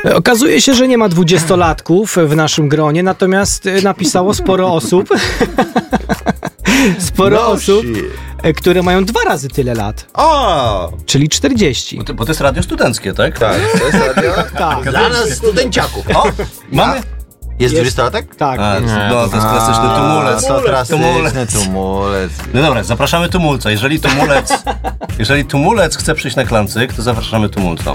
Okazuje się, że nie ma 20-latków w naszym gronie, natomiast napisało sporo osób. Które mają 2 razy tyle lat. O! Czyli 40. Bo to jest radio studenckie, tak? Tak, to jest radio Tak. dla nas studenciaków. O, mamy... Jest 20-latek? Tak. To jest klasyczny tumulec. To klasyczny tumulec. No dobra, zapraszamy tumulca. Jeżeli tumulec chce przyjść na Klancyk, to zapraszamy tumulca.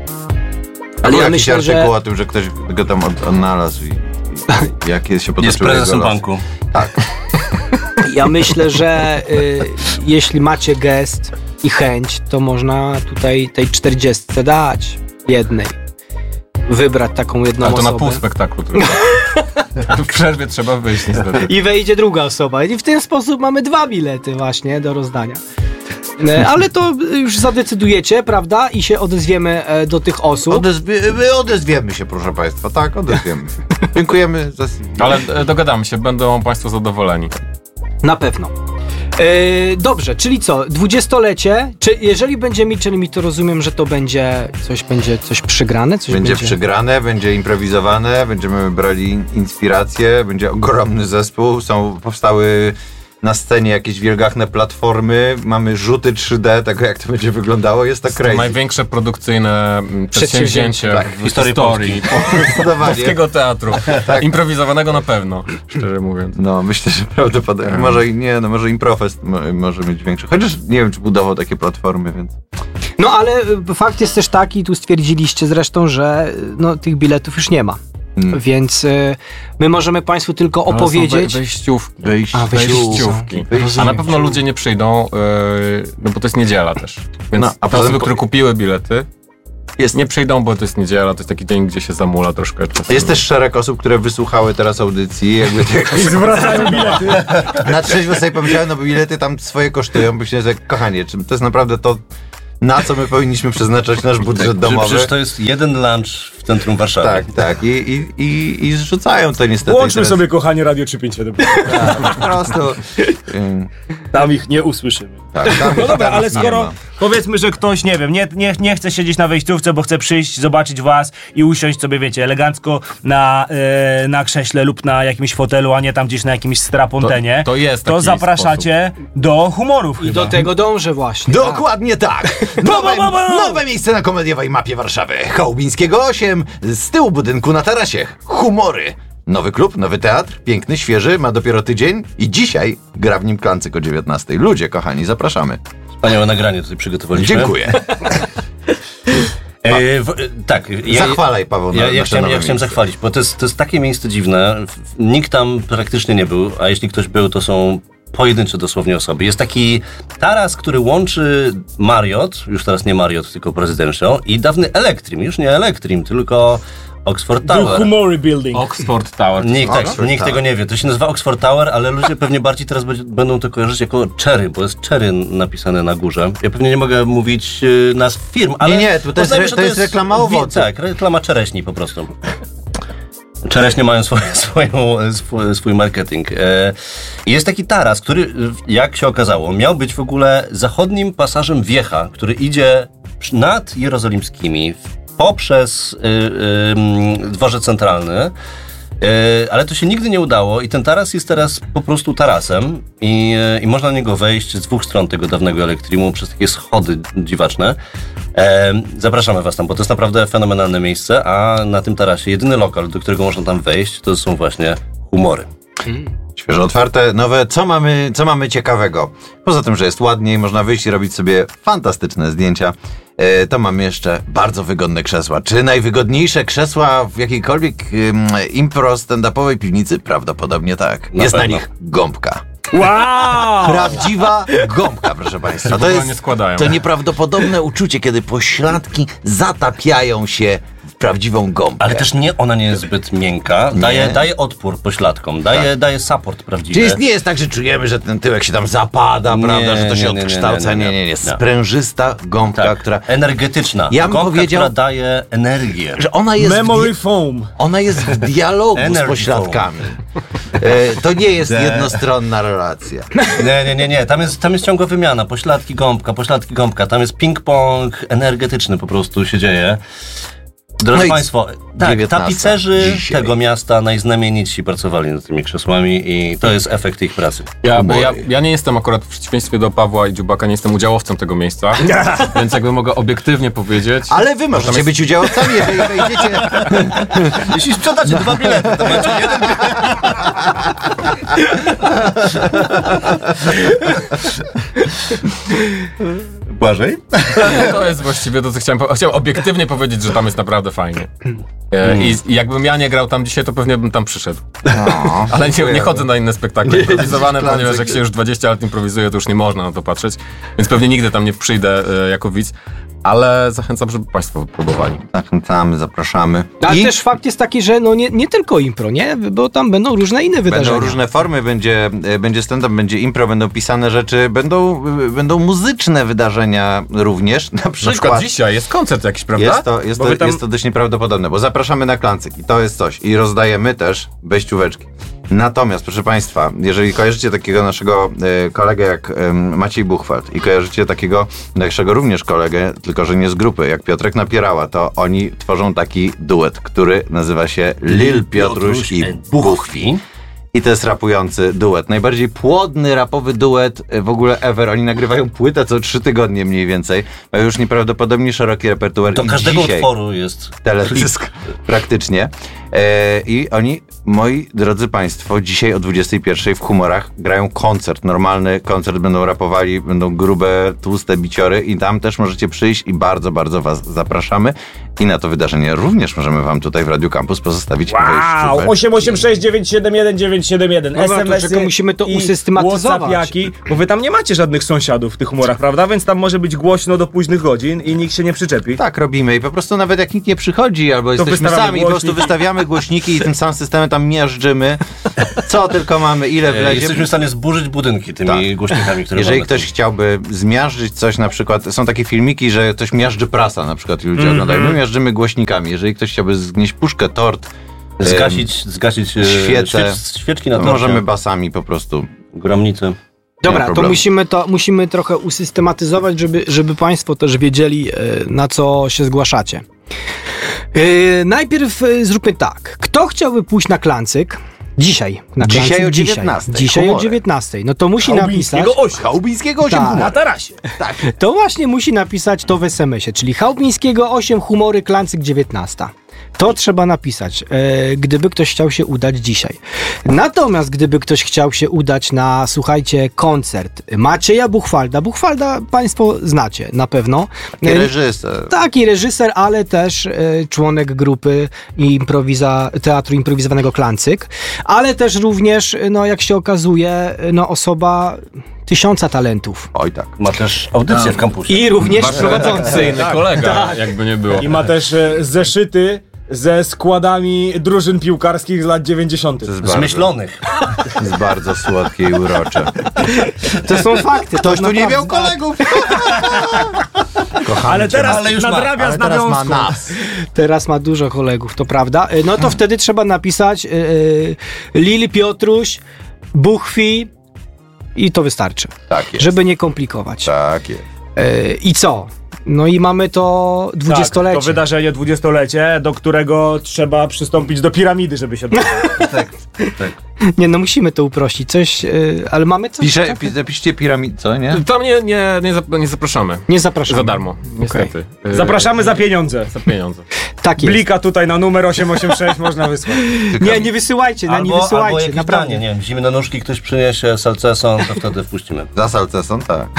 Ale ja myślę, artykuł o tym, że ktoś go tam odnalazł i jakie się potoczyły Jest prezesem banku. Tak. Ja myślę, że jeśli macie gest i chęć, to można tutaj tej 40 dać jednej. Wybrać taką jedną Ale to osobę. na pół spektaklu tylko. W przerwie trzeba wyjść niestety. I wejdzie druga osoba. I w ten sposób mamy 2 bilety właśnie do rozdania. Ale to już zadecydujecie, prawda? I się odezwiemy do tych osób. Odezwiemy się, proszę państwa. Tak, odezwiemy. Dziękujemy za... Ale dogadamy się, będą państwo zadowoleni. Na pewno. Dobrze, czyli co? 20-lecie? Czy jeżeli będzie Milczeli Mi, to rozumiem, że to będzie coś przygrane? Będzie przygrane, będzie improwizowane, będziemy brali inspirację, będzie ogromny zespół, powstały na scenie jakieś wielgachne platformy, mamy rzuty 3D tego, jak to będzie wyglądało, jest to crazy. To największe produkcyjne przedsięwzięcie w historii polskiego teatru. Tak. Improwizowanego na pewno, szczerze mówiąc. No, myślę, że prawdopodobnie. Może Improfest może mieć większy. Chociaż nie wiem, czy budował takie platformy, więc... No, ale fakt jest też taki, tu stwierdziliście zresztą, że tych biletów już nie ma. Więc my możemy państwu tylko opowiedzieć... Wejściówki. A na pewno ludzie nie przyjdą, bo to jest niedziela też. Więc osoby, które kupiły bilety, nie przyjdą, bo to jest niedziela, to jest taki dzień, gdzie się zamula troszkę czasu. Jest też szereg osób, które wysłuchały teraz audycji. Zwracają bilety. Na trzeźwo sobie pomyślałem, bo bilety tam swoje kosztują. Myślę, że kochanie, czy to jest naprawdę to, na co my powinniśmy przeznaczać nasz budżet domowy? Przecież to jest jeden lunch w centrum Warszawy. Tak. I zrzucają to niestety. Łączmy sobie, kochanie, Radio 357. Tak, po prostu. Tam ich nie usłyszymy. Tak, no dobra, ale skoro powiedzmy, że ktoś, nie wiem, nie chce siedzieć na wejściówce, bo chce przyjść, zobaczyć was i usiąść sobie, wiecie, elegancko na krześle lub na jakimś fotelu, a nie tam gdzieś na jakimś strapontenie, to zapraszacie do humorów. I do tego dążę właśnie. Dokładnie tak. Nowe miejsce na komediowej mapie Warszawy. Chałubińskiego 8, z tyłu budynku na tarasie. Humory. Nowy klub, nowy teatr, piękny, świeży, ma dopiero tydzień i dzisiaj gra w nim Klancyk o 19. Ludzie, kochani, zapraszamy. Wspaniałe nagranie tutaj przygotowaliśmy. Dziękuję. Tak. Zachwalaj, Paweł, ja chciałem zachwalić, bo to jest takie miejsce dziwne. Nikt tam praktycznie nie był, a jeśli ktoś był, to są pojedyncze dosłownie osoby. Jest taki taras, który łączy Marriott, już teraz nie Marriott, tylko Presidential, i dawny Elektrim. Już nie Elektrim, tylko Oxford Tower. The Humory Building. Oxford Tower. Nikt tego nie wie. To się nazywa Oxford Tower, ale ludzie pewnie bardziej teraz będą to kojarzyć jako Cherry, bo jest Cherry napisane na górze. Ja pewnie nie mogę mówić nazw firm, ale... Nie, to jest reklama owocu. Tak, reklama czereśni po prostu. Czereśnie mają swój marketing. Jest taki taras, który, jak się okazało, miał być w ogóle zachodnim pasażem Wiecha, który idzie nad Jerozolimskimi poprzez dworzec centralny, ale to się nigdy nie udało i ten taras jest teraz po prostu tarasem i można na niego wejść z 2 stron tego dawnego Elektrimu przez takie schody dziwaczne. Zapraszamy was tam, bo to jest naprawdę fenomenalne miejsce, a na tym tarasie jedyny lokal, do którego można tam wejść, to są właśnie humory. Świeżo otwarte, nowe. Co mamy ciekawego? Poza tym, że jest ładniej, można wyjść i robić sobie fantastyczne zdjęcia, to mamy jeszcze bardzo wygodne krzesła. Czy najwygodniejsze krzesła w jakiejkolwiek impro stand-upowej piwnicy? Prawdopodobnie tak. Jest na nich gąbka. Wow! Prawdziwa gąbka, proszę państwa. To nieprawdopodobne uczucie, kiedy pośladki zatapiają się w prawdziwą gąbkę. Ale też ona nie jest zbyt miękka. Daje odpór pośladkom. Daje support prawdziwy. Czyli nie jest tak, że czujemy, że ten tyłek się tam zapada, prawda, że to się odkształca. Nie. Sprężysta gąbka, która... Energetyczna. Gąbka, która daje energię. Że ona jest... Memory foam. Ona jest w dialogu z pośladkami. To nie jest jednostronna relacja. Nie. Tam jest ciągła wymiana. Pośladki, gąbka. Tam jest ping-pong energetyczny po prostu się dzieje. Drodzy Państwo, tak, 19. tapicerzy Dzisiaj. tego miasta najznamienitsi pracowali nad tymi krzesłami i to jest efekt ich pracy. Ja nie jestem akurat w przeciwieństwie do Pawła i Dziubaka, nie jestem udziałowcem tego miejsca, więc jakby mogę obiektywnie powiedzieć... Ale wy możecie być udziałowcami, jeżeli wejdziecie... Jeśli sprzedacie 2 bilety, to macie jeden. Błażej? To jest właściwie to, co chciałem obiektywnie powiedzieć, że tam jest naprawdę fajnie. I jakbym ja nie grał tam dzisiaj, to pewnie bym tam przyszedł. Ale nie chodzę na inne spektakle improwizowane, ponieważ jak się już 20 lat improwizuje, to już nie można na to patrzeć. Więc pewnie nigdy tam nie przyjdę jako widz. Ale zachęcam, żeby Państwo próbowali. Zachęcamy, zapraszamy. Ale też fakt jest taki, że no nie tylko impro, nie? Bo tam będą różne inne wydarzenia. Będą różne formy, będzie stand-up, będzie impro, będą pisane rzeczy, będą muzyczne wydarzenia również. Na przykład dzisiaj jest koncert jakiś, prawda? Jest to dość nieprawdopodobne, bo zapraszamy na klancyk i to jest coś. I rozdajemy też wejścióweczki. Natomiast, proszę Państwa, jeżeli kojarzycie takiego naszego kolegę jak Maciej Buchwald i kojarzycie takiego naszego również kolegę, tylko że nie z grupy, jak Piotrek Napierała, to oni tworzą taki duet, który nazywa się Lil Piotruś i Buchwi. I to jest rapujący duet. Najbardziej płodny, rapowy duet w ogóle ever. Oni nagrywają płytę co 3 tygodnie mniej więcej. Mają już nieprawdopodobnie szeroki repertuar. Do każdego utworu jest teledysk praktycznie. I oni, moi drodzy Państwo, dzisiaj o 21:00 w Humorach grają koncert. Normalny koncert, będą rapowali, będą grube, tłuste biciory i tam też możecie przyjść i bardzo, bardzo Was zapraszamy. I na to wydarzenie również możemy Wam tutaj w Radiu Campus pozostawić. Wow! 886-971-971 SMS-y tylko musimy to usystematyzować. WhatsAppiaki, bo wy tam nie macie żadnych sąsiadów w tych Humorach, prawda? Więc tam może być głośno do późnych godzin i nikt się nie przyczepi. Tak, robimy i po prostu nawet jak nikt nie przychodzi albo jesteśmy sami, po prostu wystawiamy głośniki i tym samym systemem tam miażdżymy. Co tylko mamy, ile wlezie. Jesteśmy w stanie zburzyć budynki tymi głośnikami, które jeżeli ktoś chciałby zmiażdżyć coś, na przykład są takie filmiki, że ktoś miażdży prasa na przykład i ludzie oglądają. My miażdżymy głośnikami. Jeżeli ktoś chciałby zgnieść puszkę, tort, zgasić świeczki na torcie. Możemy basami po prostu. Gromnicy. Dobra, to musimy trochę usystematyzować, żeby Państwo też wiedzieli, na co się zgłaszacie. Najpierw zróbmy tak. Kto chciałby pójść na klancyk? Dzisiaj. Dzisiaj o 19:00. Dzisiaj o 19:00. No to musi napisać... Chałubińskiego 8 tak, na tarasie. Tak. To właśnie musi napisać to w SMS-ie, czyli Chałubińskiego 8 Humory, klancyk 19:00. To trzeba napisać, gdyby ktoś chciał się udać dzisiaj. Natomiast gdyby ktoś chciał się udać na, słuchajcie, koncert Macieja Buchwalda. Buchwalda Państwo znacie na pewno. Taki reżyser. Taki reżyser, ale też członek grupy Teatru Improwizowanego Klancyk. Ale też również, no jak się okazuje, no osoba 1000 talentów. Oj tak. Ma też audycję w kampusie. I również prowadzący. Kolega, jakby nie było. I ma też zeszyty ze składami drużyn piłkarskich z lat 90. Zmyślonych. To jest bardzo słodkie i urocze. To są fakty. Ktoś tu nie miał kolegów. Kochamy ale teraz już nadrabia z nawiązką. Teraz ma dużo kolegów, to prawda. No to wtedy trzeba napisać Lil Piotruś, Buchwi i to wystarczy. Tak jest. Żeby nie komplikować. Tak jest. I co? No i mamy to 20-lecie. Tak, to wydarzenie 20-lecie, do którego trzeba przystąpić do piramidy, żeby się odbyło. Tak. Nie, no musimy to uprościć. Coś, ale mamy coś? Zapiszcie piramid, co, nie? Tam nie zapraszamy. Nie zapraszamy. Za darmo, niestety. Okay. Zapraszamy za pieniądze. Za pieniądze. Tak jest. Blika tutaj na numer 886 można wysłać. Nie wysyłajcie, nie wysyłajcie. Albo naprawdę. Nie wiem, zimne nóżki ktoś przyniesie, salceson, to wtedy wpuścimy. Za salceson, tak.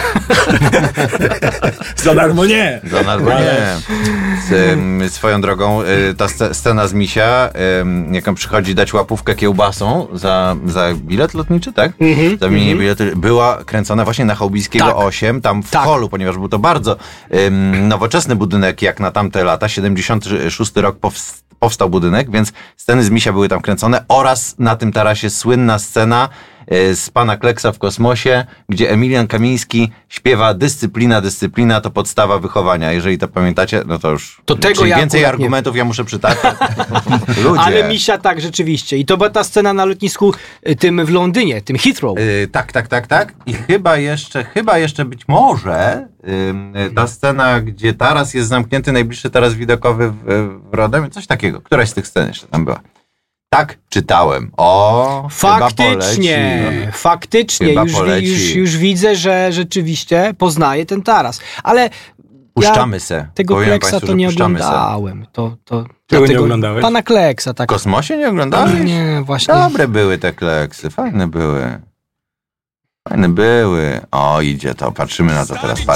Za darmo nie. Za darmo nie. Swoją drogą, ta scena z Misia, jak on przychodzi dać łapówkę kiełbasą za bilet lotniczy, tak? Za mini bilety, była kręcona właśnie na Chałubińskiego 8, tam w holu, ponieważ był to bardzo nowoczesny budynek, jak na tamte lata, 76 rok powstał budynek, więc sceny z Misia były tam kręcone oraz na tym tarasie słynna scena z pana Kleksa w kosmosie, gdzie Emilian Kamiński śpiewa dyscyplina, dyscyplina to podstawa wychowania. Jeżeli to pamiętacie, no to już To tego czym ja więcej akurat nie argumentów ja muszę przytaczać. Ludzie. Ale Misia tak, rzeczywiście. I to była ta scena na lotnisku tym w Londynie, tym Heathrow. Tak. I chyba jeszcze być może ta scena, gdzie taras jest zamknięty, najbliższy taras widokowy w Rodem, coś takiego. Któraś z tych scen jeszcze tam była. Tak, czytałem. Faktycznie. Chyba poleci. Już widzę, że rzeczywiście poznaję ten taras. Ale Puszczamy se. tego Powiem Kleksa państwu, to że nie puszczamy se. oglądałem. To Czego nie dlatego- oglądałeś? Pana Kleksa, tak. W kosmosie nie oglądałeś? Nie, właśnie. Dobre były te Kleksy, fajne były. O, idzie to, patrzymy na to teraz, patrz.